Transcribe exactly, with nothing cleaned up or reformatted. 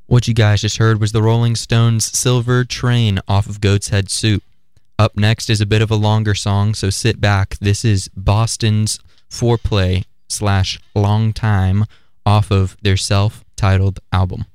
What you guys just heard was the Rolling Stones' Silver Train off of Goat's Head Soup. Up next is a bit of a longer song, so sit back. This is Boston's Foreplay slash Long Time off of their self-titled album.